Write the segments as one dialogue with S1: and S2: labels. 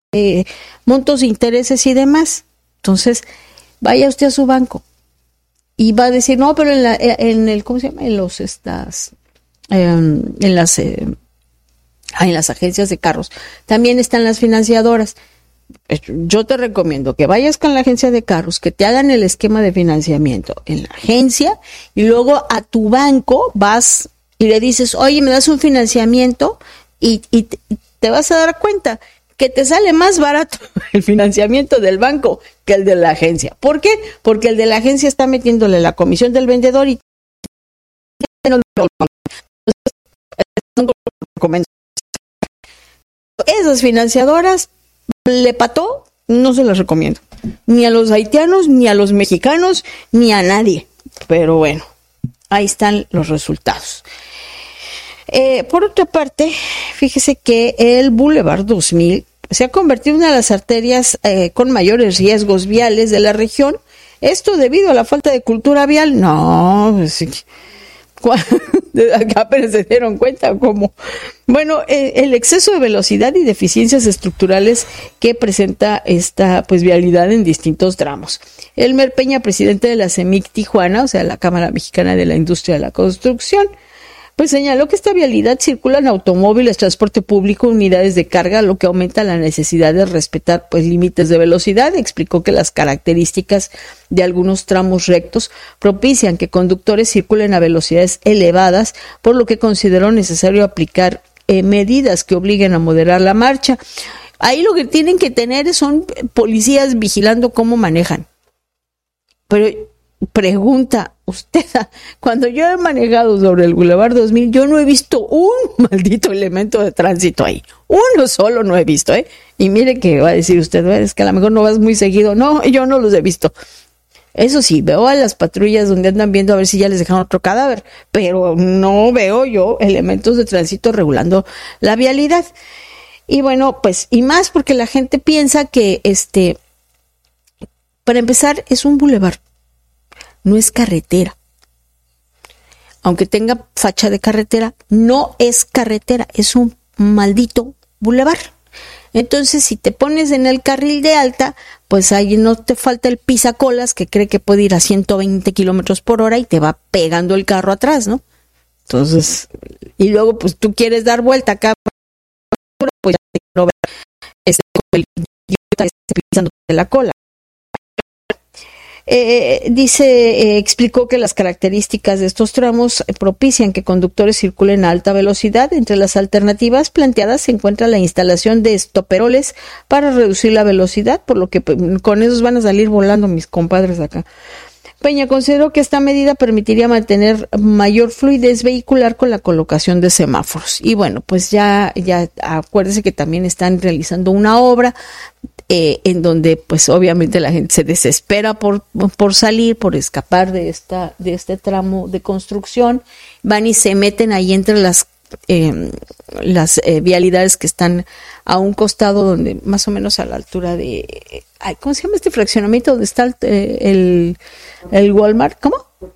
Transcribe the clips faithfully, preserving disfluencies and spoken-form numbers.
S1: eh, montos de intereses y demás. Entonces, vaya usted a su banco y va a decir, no, pero en, la, en el, ¿cómo se llama? En los, estas, eh, en las, eh, en las agencias de carros, también están las financiadoras. Yo te recomiendo que vayas con la agencia de carros, que te hagan el esquema de financiamiento en la agencia y luego a tu banco vas y le dices, oye, me das un financiamiento y, y te vas a dar cuenta que te sale más barato el financiamiento del banco que el de la agencia. ¿Por qué? Porque el de la agencia está metiéndole la comisión del vendedor y esas financiadoras le pató, no se las recomiendo. Ni a los haitianos, ni a los mexicanos, ni a nadie. Pero bueno, ahí están los resultados. Eh, por otra parte, fíjese que el Boulevard dos mil se ha convertido en una de las arterias eh, con mayores riesgos viales de la región. Esto debido a la falta de cultura vial. No, pues, acá apenas se dieron cuenta cómo. Bueno, eh, el exceso de velocidad y deficiencias estructurales que presenta esta pues vialidad en distintos tramos. Elmer Peña, presidente de la CEMIC Tijuana, o sea, la Cámara Mexicana de la Industria de la Construcción, pues señaló que esta vialidad circula en automóviles, transporte público, unidades de carga, lo que aumenta la necesidad de respetar pues límites de velocidad. Explicó que las características de algunos tramos rectos propician que conductores circulen a velocidades elevadas, por lo que consideró necesario aplicar eh, medidas que obliguen a moderar la marcha. Ahí lo que tienen que tener son policías vigilando cómo manejan. Pero pregunta, usted, cuando yo he manejado sobre el Boulevard dos mil, yo no he visto un maldito elemento de tránsito ahí. Uno solo no he visto, ¿eh? Y mire que va a decir usted, es que a lo mejor no vas muy seguido. No, yo no los he visto. Eso sí, veo a las patrullas donde andan viendo a ver si ya les dejaron otro cadáver, pero no veo yo elementos de tránsito regulando la vialidad. Y bueno, pues, y más porque la gente piensa que, este, para empezar, es un bulevar. No es carretera. Aunque tenga facha de carretera, no es carretera, es un maldito bulevar. Entonces, si te pones en el carril de alta, pues ahí no te falta el pisacolas que cree que puede ir a ciento veinte kilómetros por hora y te va pegando el carro atrás, ¿no? Entonces, y luego pues tú quieres dar vuelta acá, pues ya te quiero ver este, el idiota este pisándote la cola. Eh, dice, eh, explicó que las características de estos tramos propician que conductores circulen a alta velocidad. Entre las alternativas planteadas se encuentra la instalación de estoperoles para reducir la velocidad, por lo que pues, con esos van a salir volando mis compadres acá. Peña consideró que esta medida permitiría mantener mayor fluidez vehicular con la colocación de semáforos. Y bueno, pues ya, ya acuérdese que también están realizando una obra Eh, en donde pues obviamente la gente se desespera por, por salir, por escapar de esta, de este tramo de construcción, van y se meten ahí entre las, eh, las eh, vialidades que están a un costado, donde más o menos a la altura de, ay, ¿cómo se llama este fraccionamiento donde está el, el, el Walmart? ¿Cómo?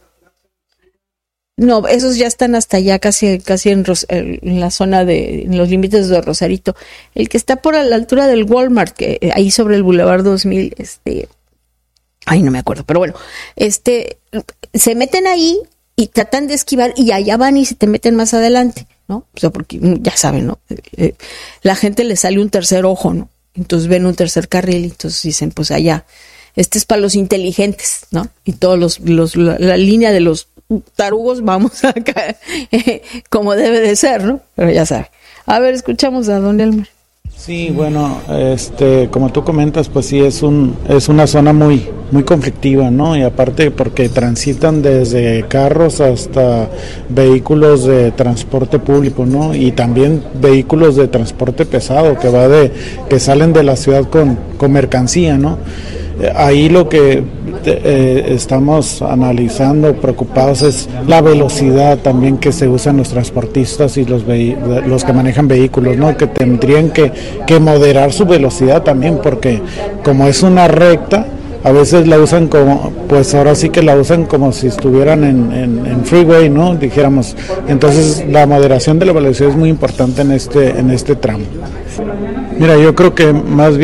S1: No, esos ya están hasta allá, casi casi en, Ros- en la zona de, en los límites de Rosarito. El que está por a la altura del Walmart, que eh, ahí sobre el Boulevard dos mil, este, ay, no me acuerdo, pero bueno, este, se meten ahí y tratan de esquivar y allá van y se te meten más adelante, ¿no? O sea, porque ya saben, ¿no? Eh, la gente le sale un tercer ojo, ¿no? Entonces ven un tercer carril y entonces dicen, pues allá, este es para los inteligentes, ¿no? Y todos los, los la, la línea de los tarugos vamos acá eh, como debe de ser, ¿no? Pero ya sabe. A ver, escuchamos a don Elmer.
S2: Sí, bueno, este, como tú comentas, pues sí es un es una zona muy muy conflictiva, ¿no? Y aparte porque transitan desde carros hasta vehículos de transporte público, ¿no? Y también vehículos de transporte pesado que va de que salen de la ciudad con con mercancía, ¿no? Ahí lo que eh, estamos analizando, preocupados, es la velocidad también que se usan los transportistas y los vehi- los que manejan vehículos, ¿no? Que tendrían que, que moderar su velocidad también, porque como es una recta, a veces la usan como, pues ahora sí que la usan como si estuvieran en, en, en freeway, ¿no? Dijéramos. Entonces la moderación de la velocidad es muy importante en este, en este tramo. Mira, yo creo que más bien